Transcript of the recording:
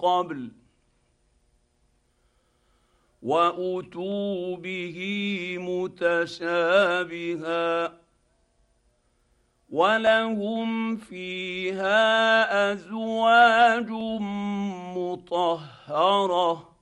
قبل واتوا به متشابها ولهم فيها ازواج مطهره